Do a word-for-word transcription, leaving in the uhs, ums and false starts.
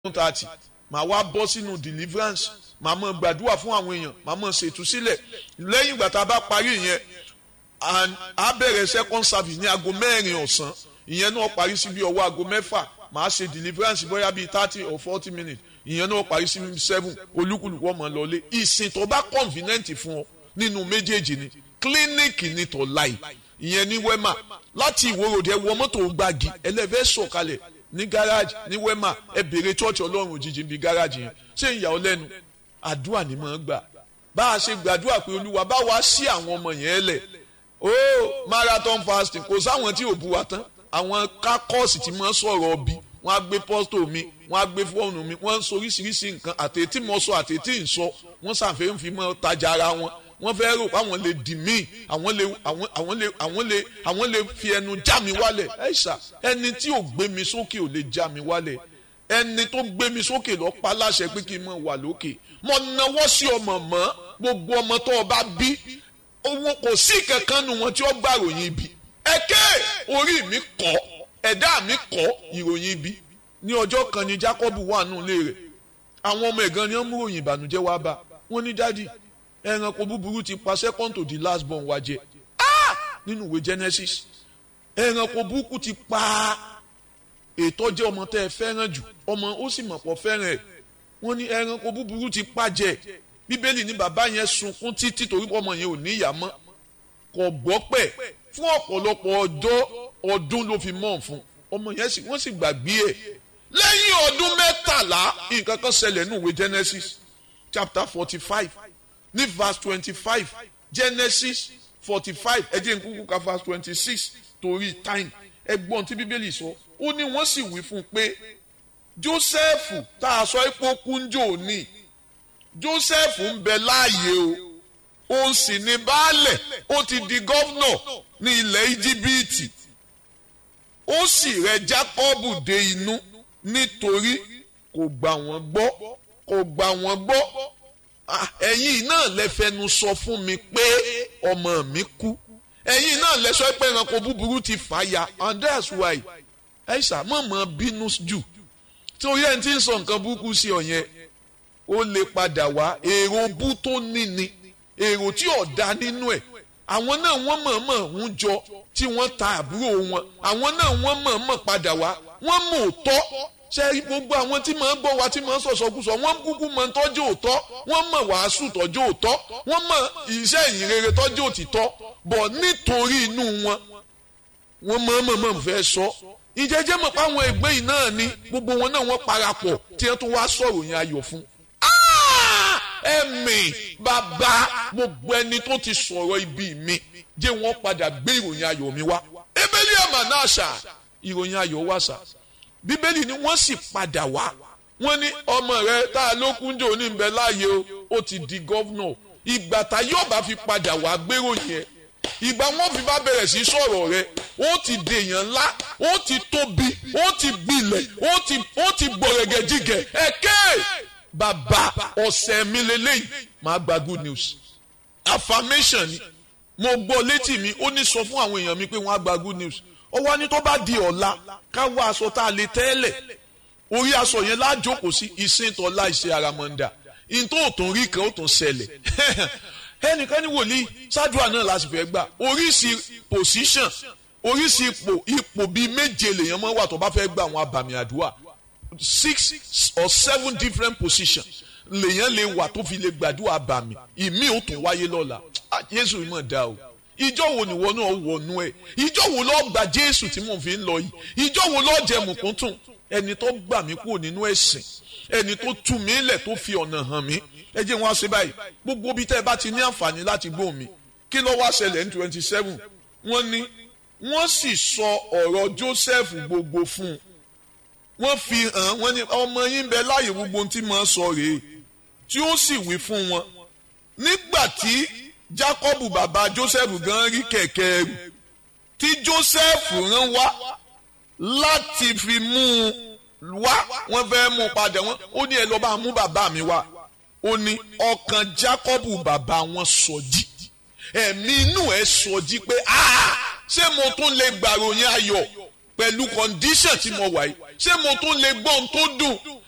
thirty màá wá bọ́ sínú deliverance màá mọ̀ gbàdúrà fún àwọn èèyàn màá mọ̀ ṣètúsílẹ̀ lẹ́yìn ìgbà tá a bá parí ìyẹn a bẹ̀rẹ̀ second service ní aago mẹ́rin ọ̀sán ìyẹn náà parí sí bí ọwọ́ aago mẹ́fà màá ṣe deliverance bóyá bíi thirty or forty minutes ìyẹn náà parí sí seven olúkúlùkù ọmọ lọlé ìsìn tó bá convenient fún ọ nínú méjèèjì ni clinic ní tó láì ìyẹn ní wema láti ìwòròdì ẹ wọ mọ́tò gbági ẹlẹ́fẹ́ sọ̀kalẹ̀ ní gáràjì ní wema ẹ bèrè chọ́ọ̀chì ọlọ́run òjijì bíi gáràjì yẹn ṣé ìyà ọ lẹ́nu àdúrà ni mò ń gbà bá a ṣe gbàdúrà pé olúwa bá wa sí àwọn ọmọ yẹn lẹ̀ ó marathon fasting kò sáwọn tí ò bu wa tán àwọn kákọ́ọ̀sì tí mo ń sọ̀rọ̀ ọbí wọ́n á gbé pọ́stò mi wọ́n á gbé fóònù mi wọ́n ń sọ oríṣiríṣi nǹkan àtẹ̀tí mo sọ àtẹ̀tí ń sọ wọ́n ṣàfihàn fi mọ́ tajà ara wọn wọ́n fẹ́ rò pé àwọn lè dì mí àwọn lè àwọn àwọn lè àwọn lè àwọn lè fi ẹnu já mi wálẹ̀ ẹ̀ṣà ẹni tí ò gbé mi sókè ò lè já mi wálẹ̀ ẹni tó gbé mi sókè lọ pa láṣẹ pé kí n mọ̀ wà lókè mo nawọ́ sí ọmọ mọ́ gbogbo ọmọ tó o bá bí owó kò sí kankan nu wọn tí ó gbà ròyìn ibi ẹ̀kẹ́ orí mi kọ́ ẹ̀dá mi kọ́ ìròyìn ibi ní ọjọ́ kan ni Jacob wà nù ilé rẹ̀ àwọn ọmọ ẹ̀gán ni wọ́n mú ròyìn ìbànújẹ́ wá bá wọ́n ní dádì ẹranko búburú ti pa second to the last born wa jẹ nínú ìwé Genesis ẹranko burúkú ti pa ètò jẹ́ ọmọ tẹ́ ẹ fẹ́ràn jù ọmọ ó sì mọ̀ pọ̀ fẹ́ràn ẹ̀ wọ́n ní ẹranko búburú ti pa jẹ bíbélì ní bàbá yẹn sunkún títí torí ọmọ yẹn ò ní ìyá mọ́ kò gbọ́ pẹ̀ fún ọ̀pọ̀lọpọ̀ ọjọ́ ọdún ló fi mọ̀ fún ọmọ yẹn sì wọ́n sì gbàgbé ẹ̀ lẹ́yìn ọdún mẹ́tàlá nǹkan kan ṣẹlẹ̀ nínú ìwé Genesis chapter forty five ní verse twenty-five Genesis forty-five ẹ jẹ́ n kúkú ka verse twenty-six torí time ẹgbọ́n tí bíbélì sọ ó ní wọ́n sì wí fún un pé Jósẹ́fù tá a sọ ipò kúnjò ní Jósẹ́fù ń bẹ láàyè o òun sì ní baálẹ̀ ó ti di gọ́vnọ̀ ní ilẹ̀ Íjíbítì ó sì rẹ Jákọ́bù dé inú nítorí kò gbà wọ́n gbọ́ kò gbà wọ́n gbọ́ ẹ̀yin náà lẹ fẹnu sọ fún mi pé ọmọ mi kú ẹ̀yin náà lẹ sọ pé ẹranko búburú ti fà ya and that's why ẹ̀ṣà mọ̀mọ́ bínú jù tí orí ẹni tí ń sọ nǹkan burúkú sí ọ yẹn ó lè padà wá èrò bú tó níni èrò tí ò dá nínú ẹ̀ àwọn náà wọ́n mọ̀ọ́mọ̀ ń jọ tí wọ́n ta àbúrò wọn àwọn náà wọ́n mọ̀ọ́mọ̀ padà wá wọ́n mọ̀ òótọ́ ṣe gbogbo àwọn tí máa ń gbọ́ wa tí máa ń sọ̀sọ̀kúsọ wọ́n kúkú mọ̀ tọ́jú òótọ́ wọ́n mọ̀ wàásù tọ́jú òótọ́ wọ́n mọ̀ iṣẹ́ ìyìn rere tọ́jú òtítọ́ bọ̀ nítorí inú wọn wọ́n mọ̀ mọ̀ mọ̀ fẹ́ sọ ìjẹ́jẹ́ mọ̀ pé àwọn ẹgbẹ́ yìí náà ni gbogbo wọn náà wọ́n parapọ̀ tí wọ́n tún wá sọ̀rọ̀ yẹn ayọ̀ fún. ẹ̀mí bàbá gbogbo ẹni tó ti sọ̀rọ̀ ibi mi jẹ́ wọ́n padà gbé ìròyìn ayọ̀ mi wá ebélé àmà náà ṣá ìròyìn ayọ̀ wá ṣá bíbélì ni wọ́n sì padà wá wọ́n ní ọmọ rẹ tá a ló kúnjò ní ìbẹ̀ láàyè o ó ti di gọ́vnọ̀ ìgbà tá yóò bá fi padà wá gbérò yẹn ìgbà wọn fi bá bẹ̀rẹ̀ sí sọ̀rọ̀ rẹ ó ti dèèyàn ńlá ó ti tóbi ó ti gbilẹ̀ ó ti ó ti gbọ̀rẹ̀gẹ̀ jígẹ̀ ẹ̀kẹ́ bàbá ọ̀sẹ̀ mi lélẹ́yìn máa gba good news affirmation ni mo gbọ́ létí mi ó ní sọ fún àwọn èèyàn mi pé wọ́n á gba good news ó wá ní tó bá di ọ̀la ká wá aṣọ tá a lè tẹ́lẹ̀ orí aṣọ yẹn lájókòó sí ìsìn tọ́lá ìṣe àràmọ̀ǹdà ìtò òtún rí kan ó tún ṣẹlẹ̀ ẹnìkan ní wòlíì ṣáàdùà náà láti fẹ́ gbà oríṣi position oríṣi ipò ipò bíi méje lèèyàn máa wà tó bá fẹ́ gbà àwọn abàmì àdúrà six or seven different positions lèèyàn lè wà tó fi lè gbàdúrà abàmì ìmí ó tún wáyé lọ́la Jésù ìmọ̀ dá o ìjọ wo ni wọn náà wọnú ẹ ìjọ wo lọ gba Jésù tí mò ń fi ń lọ yìí ìjọ wo lọ jẹ mùkúntùn ẹni tó gbà mí kúrò nínú ẹ̀sìn ẹni tó tú mi lẹ̀ tó fi ọ̀nà hàn mí ẹ jẹ́ wọn á ṣe báyìí gbogbo bí tẹ́ ẹ bá ti ní àǹfààní láti gbóhùn mi kí ló wá ṣẹlẹ̀ ní twenty seven wọ́n ní wọ́n sì sọ ọ̀rọ̀ Joseph gbogbo fún un wọ́n fi hàn wọ́n ní ọmọ yín bẹ láàyè gbogbo ohun tí màá sọ rèé tí ó sì wí fún wọn nígbà tí Jákọ́bù bàbá Joseph gan rí kẹ̀kẹ́ ẹrù tí Joseph rán wá láti fi mú un wá wọ́n fẹ́ mú un padà wọ́n ó ní ẹ lọ bá mú bàbá mi wá ó ní ọkàn Jákọ́bù bàbá wọn sọjí ẹ̀mí inú ẹ̀ sọjí pé ṣé mo tún lè gbàròyìn ayọ̀ pẹ̀lú condition tí mo wà yìí ṣé mo tún lè gbọ́ ohun tó dùn